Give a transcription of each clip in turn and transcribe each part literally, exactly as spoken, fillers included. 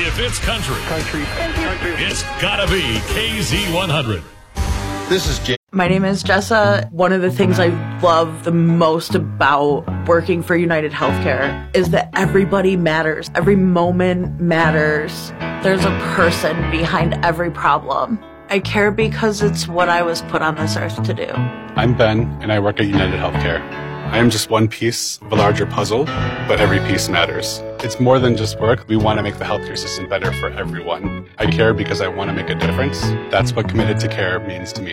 If it's country, Country. Country. it's gotta be K Z one hundred. This is Jay. My name is Jessa. One of the things I love the most about working for United Healthcare is that everybody matters. Every moment matters. There's a person behind every problem. I care because it's what I was put on this earth to do. I'm Ben, and I work at United Healthcare. I am just one piece of a larger puzzle, but every piece matters. It's more than just work. We want to make the healthcare system better for everyone. I care because I want to make a difference. That's what committed to care means to me.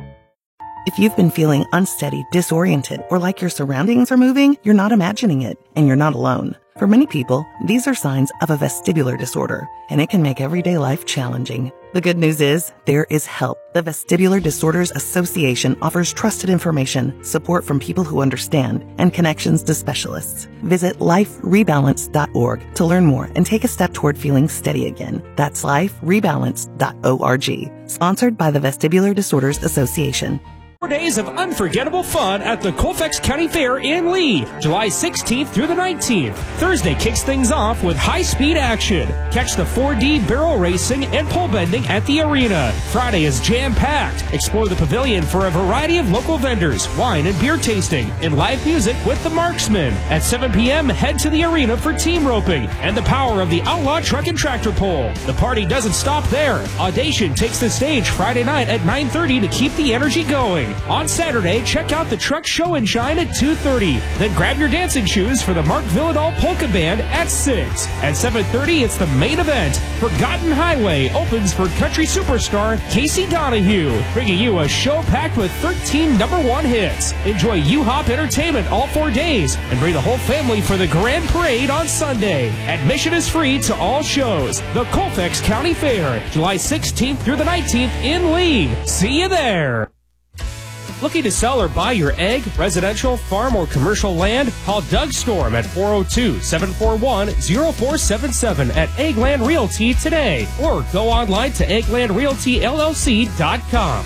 If you've been feeling unsteady, disoriented, or like your surroundings are moving, you're not imagining it, and you're not alone. For many people, these are signs of a vestibular disorder, and it can make everyday life challenging. The good news is, there is help. The Vestibular Disorders Association offers trusted information, support from people who understand, and connections to specialists. Visit life rebalance dot org to learn more and take a step toward feeling steady again. That's life rebalance dot org. Sponsored by the Vestibular Disorders Association. Four days of unforgettable fun at the Colfax County Fair in Lee, July sixteenth through the nineteenth. Thursday kicks things off with high-speed action. Catch the four D barrel racing and pole bending at the arena. Friday is jam-packed. Explore the pavilion for a variety of local vendors, wine and beer tasting, and live music with the Marksmen. At seven p.m., head to the arena for team roping and the power of the Outlaw Truck and Tractor Pull. The party doesn't stop there. Audacion takes the stage Friday night at nine thirty to keep the energy going. On Saturday, check out the Truck Show and Shine at two thirty. Then grab your dancing shoes for the Mark Villadal Polka Band at six. At seven thirty, it's the main event. Forgotten Highway opens for country superstar Casey Donahue, bringing you a show packed with thirteen number one hits. Enjoy U-Hop Entertainment all four days and bring the whole family for the Grand Parade on Sunday. Admission is free to all shows. The Colfax County Fair, July sixteenth through the nineteenth in Lee. See you there. Looking to sell or buy your egg, residential, farm, or commercial land? Call Doug Storm at four oh two, seven four one, oh four seven seven at Eggland Realty today, or go online to eggland realty l l c dot com.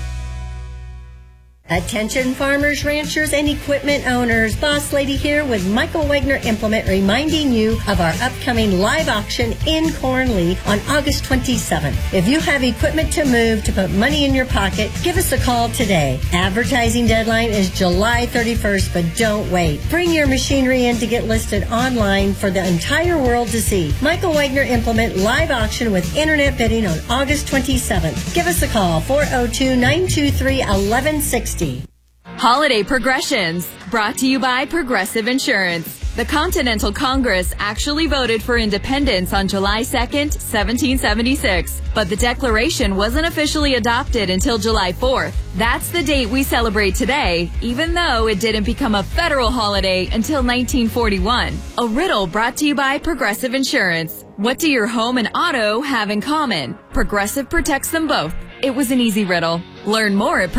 Attention farmers, ranchers, and equipment owners. Boss Lady here with Michael Wagner Implement reminding you of our upcoming live auction in Cornley on August twenty-seventh. If you have equipment to move to put money in your pocket, give us a call today. Advertising deadline is July thirty-first, but don't wait. Bring your machinery in to get listed online for the entire world to see. Michael Wagner Implement live auction with internet bidding on August twenty-seventh. Give us a call, four oh two, nine two three, one one six oh. Holiday Progressions, brought to you by Progressive Insurance. The Continental Congress actually voted for independence on July second, seventeen seventy-six, but the Declaration wasn't officially adopted until July fourth. That's the date we celebrate today, even though it didn't become a federal holiday until nineteen forty-one. A riddle brought to you by Progressive Insurance. What do your home and auto have in common? Progressive protects them both. It was an easy riddle. Learn more at